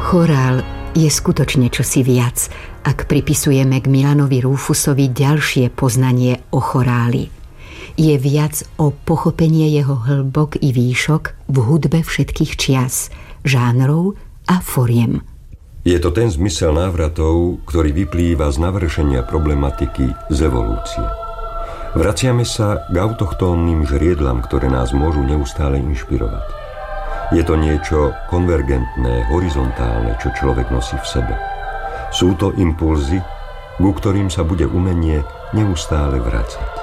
Chorál je skutočne čosi viac, ak pripisujeme k Milanovi Rúfusovi ďalšie poznanie o choráli. Je viac o pochopenie jeho hĺbok i výšok v hudbe všetkých čias, žánrov a foriem. Je to ten zmysel návratov, ktorý vyplýva z navršenia problematiky z evolúcie. Vraciame sa k autochtónnym žriedlam, ktoré nás môžu neustále inšpirovať. Je to niečo konvergentné, horizontálne, čo človek nosí v sebe. Sú to impulzy, ku ktorým sa bude umenie neustále vracať.